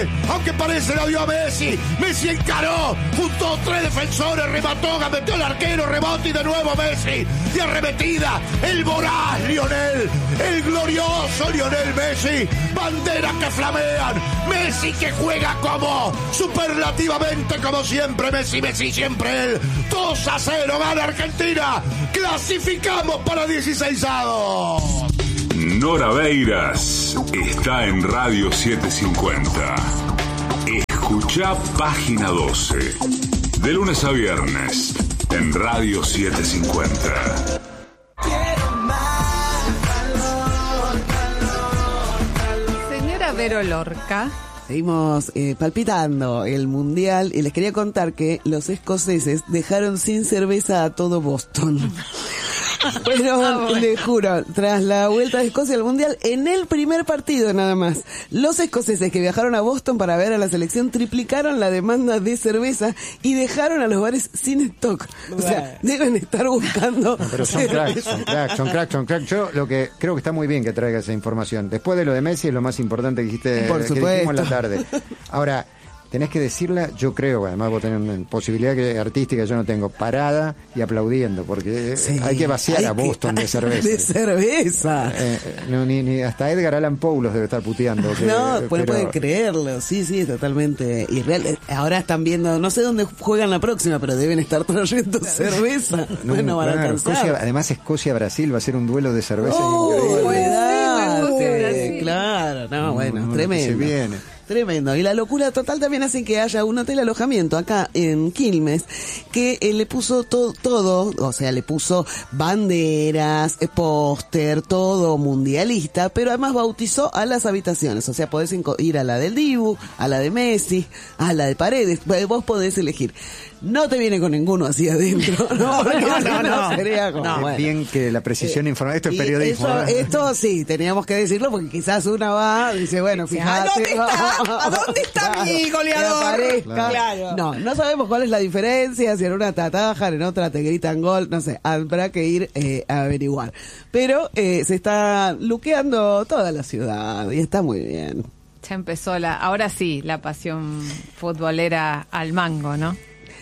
aunque parece la dio a Messi. Messi encaró, juntó 3 defensores, remató, gambeteó al arquero, rebote y de nuevo Messi. Y arremetida, el voraz Lionel, el glorioso Lionel Messi. Banderas que flamean, Messi que juega como superlativamente como siempre. Messi, siempre él. 2-0 gana Argentina. Clasificamos para 16avos. Nora Beiras está en Radio 750. Escuchá Página 12. De lunes a viernes en Radio 750. Señora Vero Lorca. Seguimos palpitando el mundial y les quería contar que los escoceses dejaron sin cerveza a todo Boston. Pero les juro, tras la vuelta de Escocia al mundial, en el primer partido nada más, los escoceses que viajaron a Boston para ver a la selección triplicaron la demanda de cerveza y dejaron a los bares sin stock. O sea, deben estar buscando. No, pero son cracks. Yo lo que creo que está muy bien que traiga esa información. Después de lo de Messi es lo más importante que dijiste, por que supuesto, dijimos en la tarde. Ahora, tenés que decirla, yo creo, además vos tenés una posibilidad artística, yo no tengo, parada y aplaudiendo, porque sí, hay que vaciar a Boston de cerveza. De cerveza. Ni hasta Edgar Allan Poe los debe estar puteando. No pueden creerlo, sí, totalmente irreal. Ahora están viendo, no sé dónde juegan la próxima, pero deben estar trayendo cerveza. Bueno, van a alcanzar. Además Escocia-Brasil va a ser un duelo de cerveza. Claro, no, bueno, tremendo. Se viene. Tremendo. Y la locura total también hace que haya un hotel alojamiento acá en Quilmes que le puso todo, o sea, le puso banderas, póster, todo mundialista, pero además bautizó a las habitaciones. O sea, podés ir a la del Dibu, a la de Messi, a la de Paredes. Vos podés elegir. No te viene con ninguno así adentro, no. Sería como, bueno. Bien que la precisión informada, esto es periodismo. Esto sí, teníamos que decirlo porque quizás una va, dice, bueno, fíjate. ¿A dónde está mi goleador? Claro. No sabemos cuál es la diferencia, si en una te atajan, en otra te gritan gol, no sé, habrá que ir a averiguar. Pero se está luqueando toda la ciudad y está muy bien. Ya empezó ahora sí, la pasión futbolera al mango, ¿no?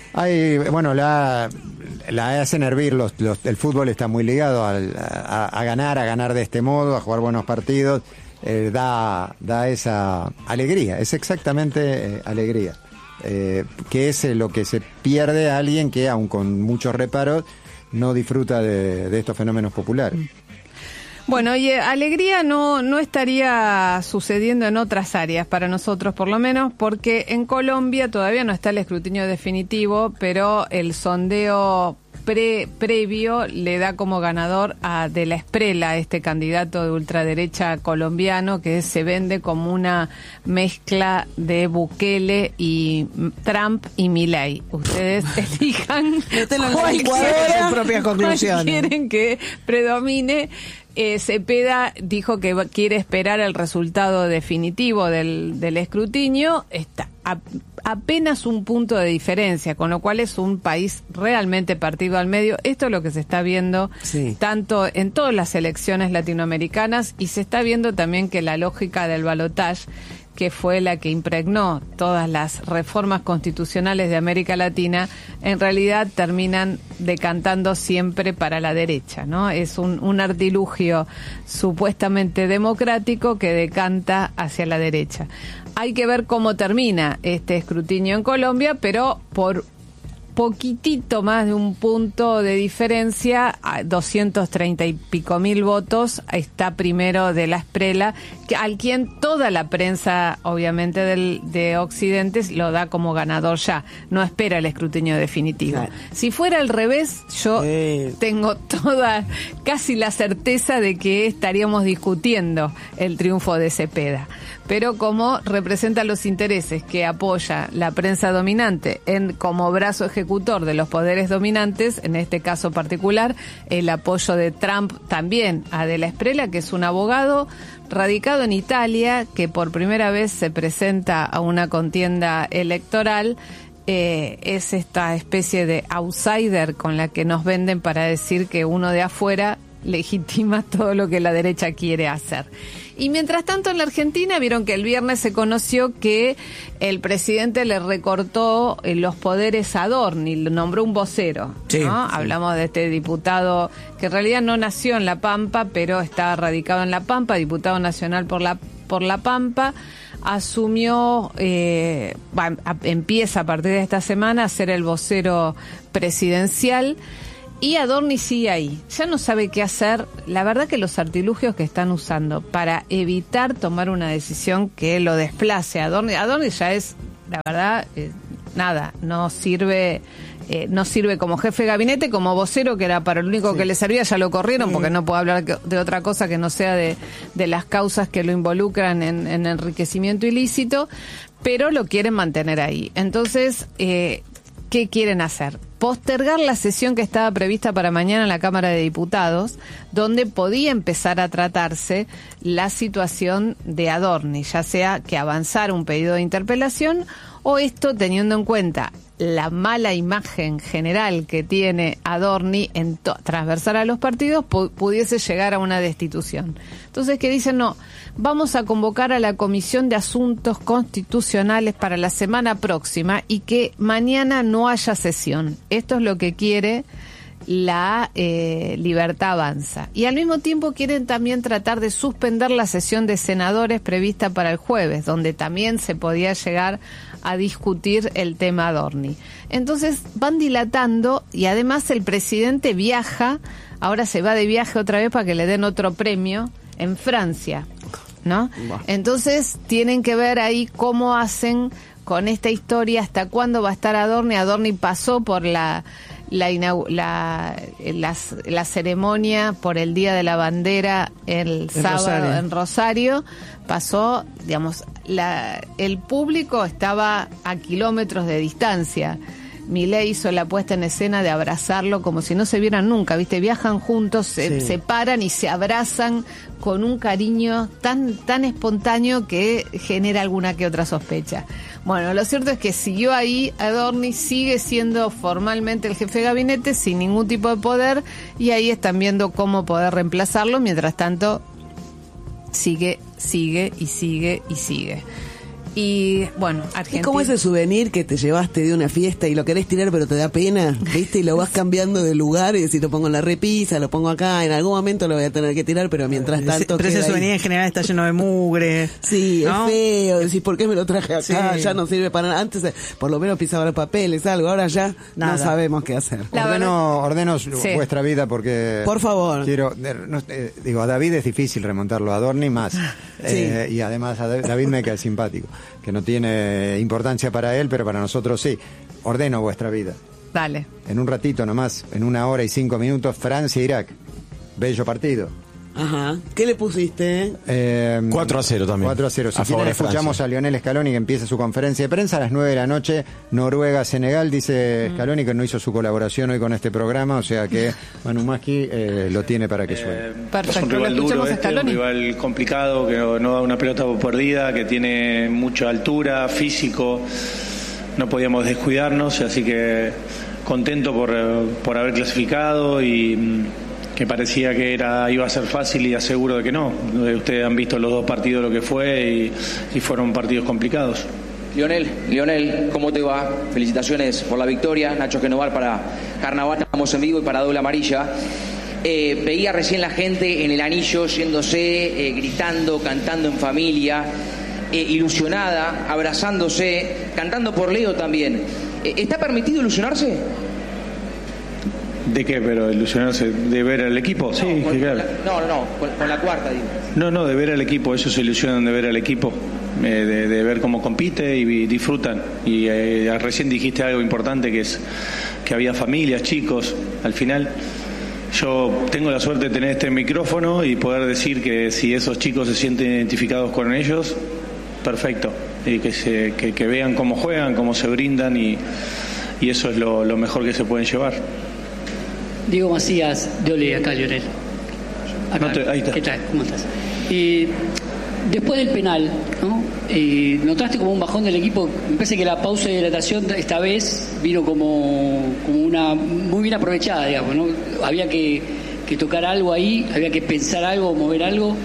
La hacen hervir, el fútbol está muy ligado a ganar de este modo, a jugar buenos partidos, da esa alegría, es exactamente alegría, que es lo que se pierde a alguien que, aun con muchos reparos, no disfruta de estos fenómenos populares. Bueno, y alegría no estaría sucediendo en otras áreas, para nosotros por lo menos, porque en Colombia todavía no está el escrutinio definitivo, pero el sondeo previo le da como ganador a De la Esprela, este candidato de ultraderecha colombiano que se vende como una mezcla de Bukele y Trump y Milei. Ustedes elijan cuál quieren que predomine. Cepeda dijo que quiere esperar el resultado definitivo del escrutinio. Está apenas un punto de diferencia, con lo cual es un país realmente partido al medio. Esto es lo que se está viendo tanto en todas las elecciones latinoamericanas, y se está viendo también que la lógica del balotaje, que fue la que impregnó todas las reformas constitucionales de América Latina, en realidad terminan decantando siempre para la derecha, ¿no? Es un artilugio supuestamente democrático que decanta hacia la derecha. Hay que ver cómo termina este escrutinio en Colombia, pero por poquitito más de un punto de diferencia, a 230 y pico mil votos, está primero De la Esprela, al quien toda la prensa, obviamente, de Occidente lo da como ganador ya, no espera el escrutinio definitivo. Claro. Si fuera al revés, yo tengo casi la certeza de que estaríamos discutiendo el triunfo de Cepeda. Pero como representa los intereses que apoya la prensa dominante como brazo ejecutor de los poderes dominantes, en este caso particular, el apoyo de Trump también a De la Esprela, que es un abogado radicado en Italia, que por primera vez se presenta a una contienda electoral. Es esta especie de outsider con la que nos venden para decir que uno de afuera legitima todo lo que la derecha quiere hacer. Y mientras tanto en la Argentina vieron que el viernes se conoció que el presidente le recortó los poderes a Adorni, lo nombró un vocero, sí, ¿no? sí. Hablamos de este diputado que en realidad no nació en La Pampa, pero está radicado en La Pampa, diputado nacional por La Pampa. Asumió, empieza a partir de esta semana a ser el vocero presidencial. Y Adorni sigue ahí, ya no sabe qué hacer. La verdad que los artilugios que están usando para evitar tomar una decisión que lo desplace a Adorni ya es, la verdad, nada, no sirve como jefe de gabinete, como vocero, que era para lo único que le servía, ya lo corrieron, porque no puedo hablar de otra cosa que no sea de las causas que lo involucran en enriquecimiento ilícito, pero lo quieren mantener ahí. Entonces, ¿qué quieren hacer? Postergar la sesión que estaba prevista para mañana en la Cámara de Diputados, donde podía empezar a tratarse la situación de Adorni, ya sea que avanzara un pedido de interpelación o esto teniendo en cuenta la mala imagen general que tiene Adorni transversal a los partidos, pudiese llegar a una destitución. Entonces, que dicen, no, vamos a convocar a la Comisión de Asuntos Constitucionales para la semana próxima y que mañana no haya sesión. Esto es lo que quiere la Libertad Avanza. Y al mismo tiempo quieren también tratar de suspender la sesión de senadores prevista para el jueves, donde también se podía llegar a discutir el tema Adorni. Entonces van dilatando y además el presidente viaja, ahora se va de viaje otra vez para que le den otro premio en Francia, ¿no? Entonces tienen que ver ahí cómo hacen con esta historia, hasta cuándo va a estar Adorni. Adorni pasó por la ceremonia por el Día de la Bandera el sábado en Rosario. Pasó, digamos, el público estaba a kilómetros de distancia. Milei hizo la puesta en escena de abrazarlo como si no se vieran nunca, ¿viste? Viajan juntos, se paran y se abrazan con un cariño tan espontáneo que genera alguna que otra sospecha. Bueno, lo cierto es que siguió ahí, Adorni sigue siendo formalmente el jefe de gabinete sin ningún tipo de poder y ahí están viendo cómo poder reemplazarlo, mientras tanto sigue. Y bueno, Argentina. Es como ese souvenir que te llevaste de una fiesta y lo querés tirar pero te da pena, ¿viste? Y lo vas cambiando de lugar y decís, lo pongo en la repisa, lo pongo acá, en algún momento lo voy a tener que tirar, pero mientras tanto. Pero ese souvenir ahí. En general está lleno de mugre. Sí, ¿no? es feo, decís, ¿por qué me lo traje acá? Sí. Ya no sirve para nada. Antes por lo menos pisaba los papeles, algo, ahora ya Nada. no sabemos qué hacer. Ordeno Sí. vuestra vida porque... Por favor. Quiero, a David es difícil remontarlo, a Adorni más. Sí. Y además a David me cae simpático, que no tiene importancia para él, pero para nosotros sí. Ordeno vuestra vida. Dale. En un ratito nomás, en 1 hora y 5 minutos, Francia-Irak. Bello partido. Ajá. ¿Qué le pusiste? 4-0 también. 4-0. Si a favor quieren, de escuchamos Francia. a Lionel Scaloni, que empieza su conferencia de prensa a las 9 de la noche. Noruega-Senegal, dice Scaloni que no hizo su colaboración hoy con este programa, o sea que Manu Maschi lo tiene para que suene. Perfecto, Es un rival lo escuchamos duro a Scaloni. un rival complicado, que no da una pelota por perdida, que tiene mucha altura, físico. No podíamos descuidarnos, así que contento por haber clasificado y que parecía que iba a ser fácil y aseguro de que no. Ustedes han visto los 2 partidos lo que fue y fueron partidos complicados. Lionel, ¿cómo te va? Felicitaciones por la victoria. Nacho Genovar para Carnaval, estamos en vivo y para Doble Amarilla. Veía recién la gente en el anillo yéndose, gritando, cantando en familia, ilusionada, abrazándose, cantando por Leo también. ¿Está permitido ilusionarse? ¿De qué? ¿Pero ilusionarse de ver al equipo? Sí, claro. Con la cuarta, digo. No, de ver al equipo, ellos se ilusionan de ver al equipo, de ver cómo compite y disfrutan. Y recién dijiste algo importante, que es que había familias, chicos, al final. Yo tengo la suerte de tener este micrófono y poder decir que si esos chicos se sienten identificados con ellos, perfecto. Y que vean cómo juegan, cómo se brindan y eso es lo mejor que se pueden llevar. Diego Macías, de Ole, acá Lionel. Acá. Ahí está. ¿Qué tal? ¿Cómo estás? Después del penal, ¿no? ¿Notaste como un bajón del equipo? Me parece que la pausa de hidratación esta vez vino como una muy bien aprovechada, digamos, ¿no? Había que que tocar algo ahí, había que pensar algo, mover algo.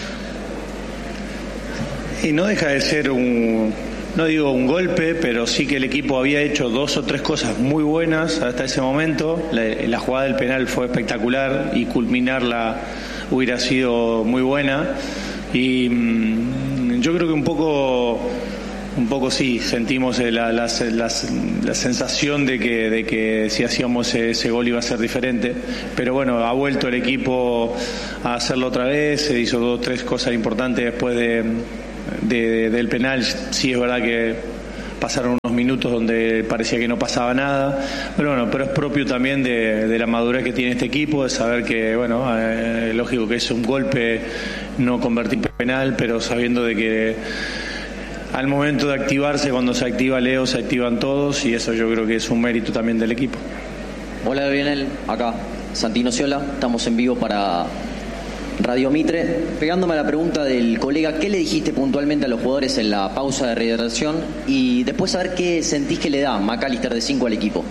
Y no deja de ser no digo un golpe, pero sí que el equipo había hecho 2 o 3 cosas muy buenas hasta ese momento. La jugada del penal fue espectacular y culminarla hubiera sido muy buena. Y yo creo que un poco sí, sentimos la sensación de que si hacíamos ese gol iba a ser diferente. Pero bueno, ha vuelto el equipo a hacerlo otra vez, se hizo 2 o 3 cosas importantes después del penal. Sí, es verdad que pasaron unos minutos donde parecía que no pasaba nada, pero es propio también de la madurez que tiene este equipo, de saber que, lógico que es un golpe no convertir en penal, pero sabiendo de que al momento de activarse, cuando se activa Leo, se activan todos, y eso yo creo que es un mérito también del equipo. Hola, Lionel, acá Santino Ciola, estamos en vivo para Radio Mitre. Pegándome a la pregunta del colega, ¿qué le dijiste puntualmente a los jugadores en la pausa de rehidratación? Y después saber qué sentís que le da McAllister de 5 al equipo.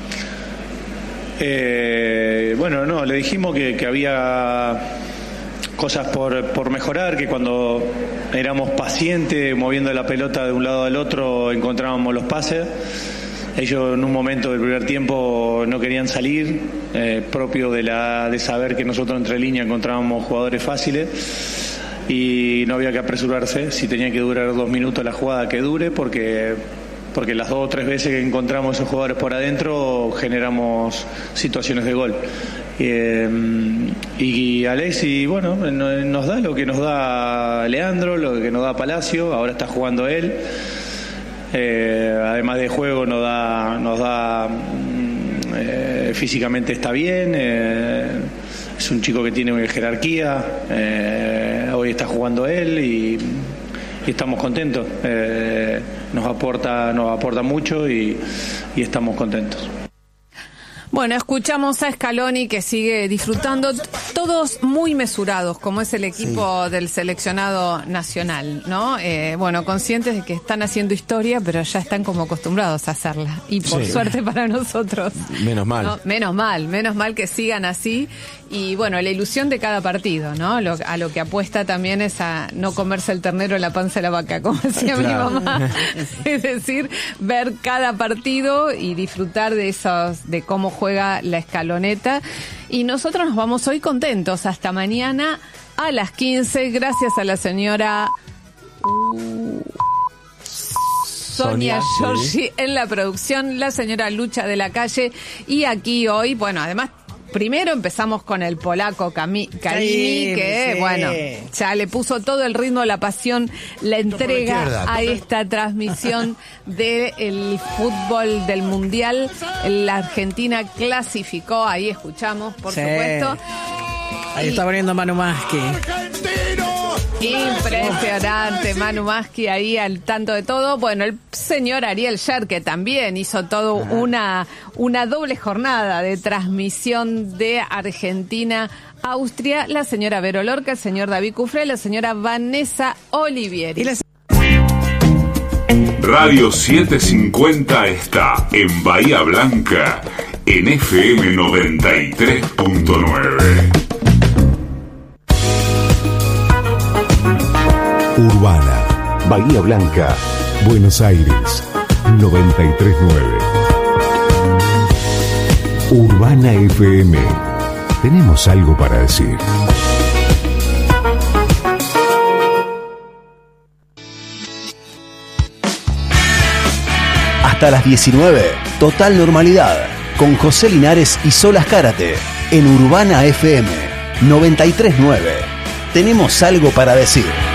Le dijimos que había cosas por mejorar, que cuando éramos pacientes moviendo la pelota de un lado al otro encontrábamos los pases. Ellos en un momento del primer tiempo no querían salir, propio de saber que nosotros entre líneas encontrábamos jugadores fáciles y no había que apresurarse. Si tenía que durar 2 minutos la jugada, que dure, porque las 2 o 3 veces que encontramos esos jugadores por adentro generamos situaciones de gol. Y Alexis, nos da lo que nos da Leandro, lo que nos da Palacio, ahora está jugando él. Además de juego nos da físicamente está bien, es un chico que tiene jerarquía, hoy está jugando él y estamos contentos, nos aporta mucho y estamos contentos. Bueno, escuchamos a Scaloni que sigue disfrutando, todos muy mesurados, como es el equipo del seleccionado nacional, ¿no? Conscientes de que están haciendo historia, pero ya están como acostumbrados a hacerla. Y por suerte para nosotros. Menos mal. ¿No? Menos mal que sigan así. Y la ilusión de cada partido, ¿no? A lo que apuesta también es a no comerse el ternero en la panza de la vaca, como decía mi mamá. Es decir, ver cada partido y disfrutar de cómo juega la escaloneta. Y nosotros nos vamos hoy contentos. Hasta mañana a las 15. Gracias a la señora Sonia Giorgi en la producción, la señora Lucha de la Calle. Y aquí hoy, además, primero empezamos con el polaco Carini, que ya le puso todo el ritmo, la pasión, la entrega a esta transmisión del fútbol del Mundial. La Argentina clasificó, ahí escuchamos, por supuesto. Ahí está poniendo Manu Maschi. Impresionante, Manu Maschi ahí al tanto de todo. El señor Ariel Sher, que también hizo todo una doble jornada de transmisión de Argentina-Austria. La señora Vero Lorca, el señor David Cufré, la señora Vanessa Olivieri. Radio 750 está en Bahía Blanca, en FM 93.9. Urbana, Bahía Blanca, Buenos Aires, 93.9. Urbana FM. Tenemos algo para decir. Hasta las 19, total normalidad, con José Linares y Solas Cárate, en Urbana FM 93.9. Tenemos algo para decir.